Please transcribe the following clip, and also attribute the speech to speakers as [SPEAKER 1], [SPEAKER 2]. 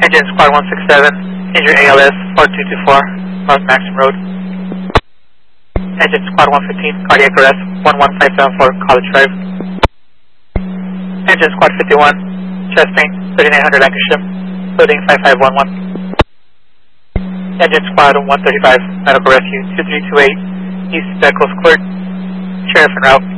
[SPEAKER 1] Engine Squad 167, injured ALS 4224, North Maxim Road. Engine Squad 115, cardiac arrest 11574, College Drive. Engine Squad 51, chest pain 3900 Lancashire, loading 5511. Engine Squad 135, medical rescue 2328, East Beckles Court, sheriff en route.